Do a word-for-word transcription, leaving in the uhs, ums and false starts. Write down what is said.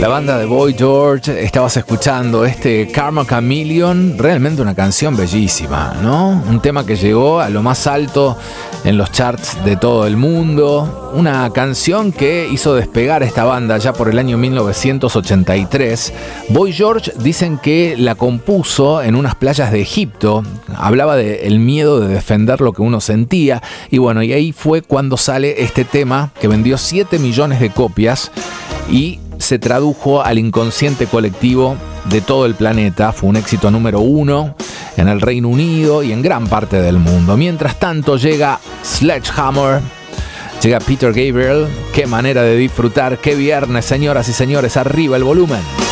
La banda de Boy George, estabas escuchando este Karma Chameleon, realmente una canción bellísima, ¿no? Un tema que llegó a lo más alto en los charts de todo el mundo, una canción que hizo despegar a esta banda ya por el año mil novecientos ochenta y tres. Boy George dicen que la compuso en unas playas de Egipto, hablaba del miedo de defender lo que uno sentía, y bueno, y ahí fue cuando sale este tema que vendió siete millones de copias y se tradujo al inconsciente colectivo de todo el planeta. Fue un éxito número uno en el Reino Unido y en gran parte del mundo. Mientras tanto llega Sledgehammer, llega Peter Gabriel. Qué manera de disfrutar, qué viernes, señoras y señores, arriba el volumen.